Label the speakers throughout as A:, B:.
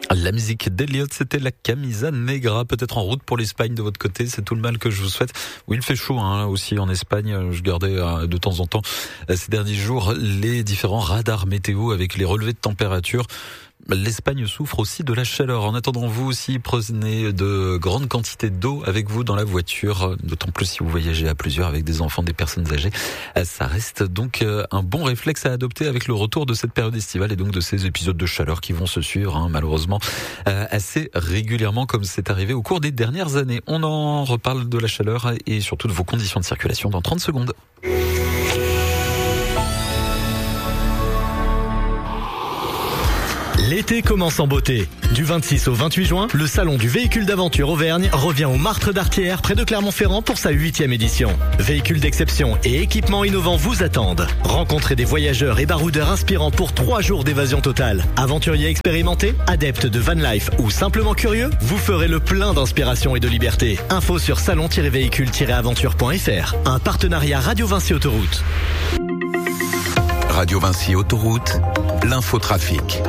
A: La musique d'Elliott, c'était la Camisa Negra, peut-être en route pour l'Espagne de votre côté, c'est tout le mal que je vous souhaite. Oui, il fait chaud aussi en Espagne, je gardais de temps en temps ces derniers jours les différents radars météo avec les relevés de température. L'Espagne souffre aussi de la chaleur. En attendant, vous aussi, prenez de grandes quantités d'eau avec vous dans la voiture, d'autant plus si vous voyagez à plusieurs avec des enfants, des personnes âgées. Ça reste donc un bon réflexe à adopter avec le retour de cette période estivale et donc de ces épisodes de chaleur qui vont se suivre, malheureusement, assez régulièrement comme c'est arrivé au cours des dernières années. On en reparle de la chaleur et surtout de vos conditions de circulation dans 30 secondes.
B: L'été commence en beauté. Du 26 au 28 juin, le salon du véhicule d'aventure Auvergne revient au Martre d'Artière près de Clermont-Ferrand pour sa 8e édition. Véhicules d'exception et équipements innovants vous attendent. Rencontrez des voyageurs et baroudeurs inspirants pour 3 jours d'évasion totale. Aventuriers expérimentés, adeptes de van life ou simplement curieux, vous ferez le plein d'inspiration et de liberté. Info sur salon-véhicule-aventure.fr. Un partenariat Radio Vinci Autoroute.
C: Radio Vinci Autoroute, l'infotrafic.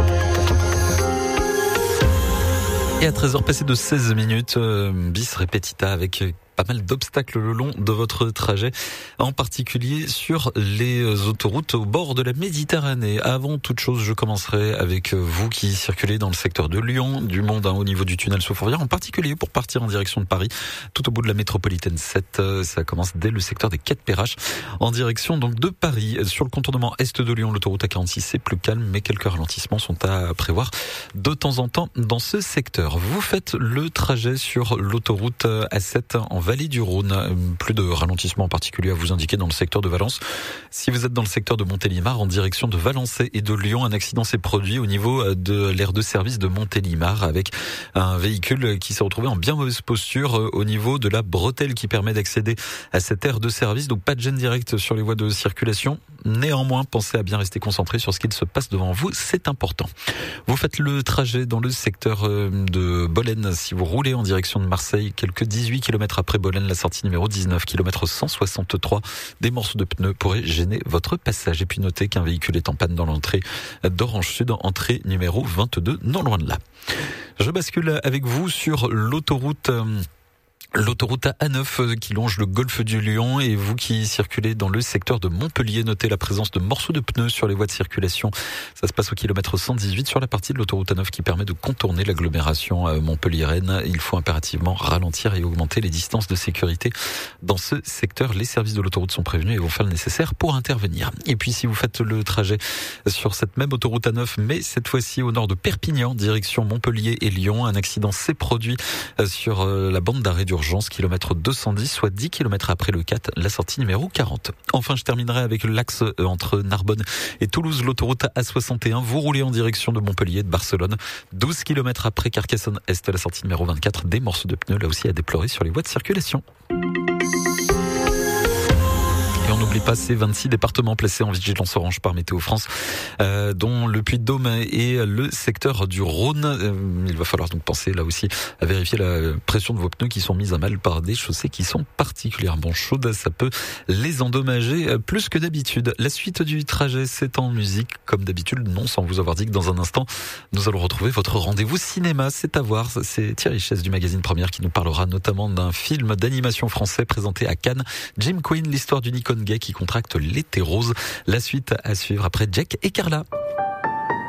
A: Et à 13h passé de 16 minutes, bis repetita avec pas mal d'obstacles le long de votre trajet, en particulier sur les autoroutes au bord de la Méditerranée. Avant toute chose, je commencerai avec vous qui circulez dans le secteur de Lyon, du Monde au niveau du tunnel sous Fourvière, en particulier pour partir en direction de Paris, tout au bout de la métropolitaine 7. Ça commence dès le secteur des Quais de Perrache, en direction donc de Paris. Sur le contournement est de Lyon, l'autoroute A46, c'est plus calme, mais quelques ralentissements sont à prévoir de temps en temps dans ce secteur. Vous faites le trajet sur l'autoroute A7 en Vallée du Rhône. Plus de ralentissement en particulier à vous indiquer dans le secteur de Valence. Si vous êtes dans le secteur de Montélimar, en direction de Valençay et de Lyon, un accident s'est produit au niveau de l'aire de service de Montélimar avec un véhicule qui s'est retrouvé en bien mauvaise posture au niveau de la bretelle qui permet d'accéder à cette aire de service. Donc pas de gêne directe sur les voies de circulation. Néanmoins, pensez à bien rester concentré sur ce qu'il se passe devant vous, c'est important. Vous faites le trajet dans le secteur de Bolène. Si vous roulez en direction de Marseille, quelques 18 km après Bolène, la sortie numéro 19, kilomètre 163, des morceaux de pneus pourraient gêner votre passage. Et puis notez qu'un véhicule est en panne dans l'entrée d'Orange Sud, entrée numéro 22, non loin de là. Je bascule avec vous sur l'autoroute A9 qui longe le golfe du Lion, et vous qui circulez dans le secteur de Montpellier, notez la présence de morceaux de pneus sur les voies de circulation. Ça se passe au kilomètre 118 sur la partie de l'autoroute A9 qui permet de contourner l'agglomération Montpellier-Rennes. Il faut impérativement ralentir et augmenter les distances de sécurité dans ce secteur. Les services de l'autoroute sont prévenus et vont faire le nécessaire pour intervenir. Et puis si vous faites le trajet sur cette même autoroute A9, mais cette fois-ci au nord de Perpignan, direction Montpellier et Lyon, un accident s'est produit sur la bande d'arrêt d'urgence, kilomètre 210, soit 10 km après le 4, la sortie numéro 40. Enfin, je terminerai avec l'axe entre Narbonne et Toulouse, l'autoroute A61. Vous roulez en direction de Montpellier, de Barcelone, 12 km après Carcassonne-Est, la sortie numéro 24, des morceaux de pneus là aussi à déplorer sur les voies de circulation. Et on n'oublie pas ces 26 départements placés en vigilance orange par Météo France, dont le Puy-de-Dôme et le secteur du Rhône. Il va falloir donc penser là aussi à vérifier la pression de vos pneus qui sont mis à mal par des chaussées qui sont particulièrement chaudes. Ça peut les endommager plus que d'habitude. La suite du trajet, c'est en musique comme d'habitude, non sans vous avoir dit que dans un instant, nous allons retrouver votre rendez-vous cinéma. C'est à voir, c'est Thierry Chess du magazine Première qui nous parlera notamment d'un film d'animation français présenté à Cannes, Jim Queen, l'histoire d'Unicorn Gay qui contracte l'hétérose. La suite à suivre après Jack et Carla.